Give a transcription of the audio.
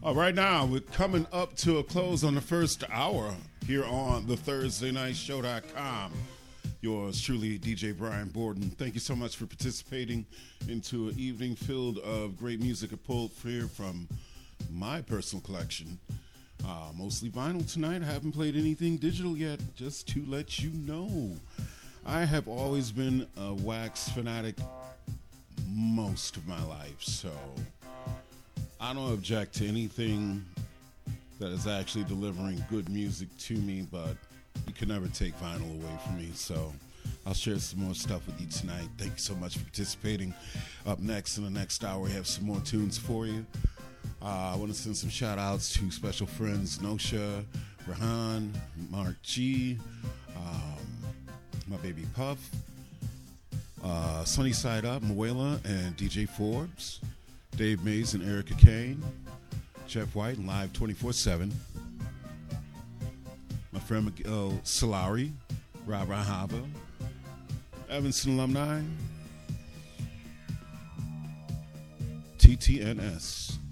Right now, we're coming up to a close on the first hour here on the ThursdayNightShow.com. Yours truly, DJ Brian Borden. Thank you so much for participating into an evening filled of great music I pulled here from my personal collection. Mostly vinyl tonight. I haven't played anything digital yet, just to let you know. I have always been a wax fanatic most of my life, so I don't object to anything that is actually delivering good music to me, but you can never take vinyl away from me, so I'll share some more stuff with you tonight. Thank you so much for participating. Up next, in the next hour, we have some more tunes for you. I want to send some shout outs to special friends Nosha, Rahan, Mark G, my baby Puff, Sunny Side Up, Muela, and DJ Forbes, Dave Mays and Erica Kane, Jeff White and Live 24/7, my friend Miguel Solari, Rob Rahava, Evanston alumni, TTNS.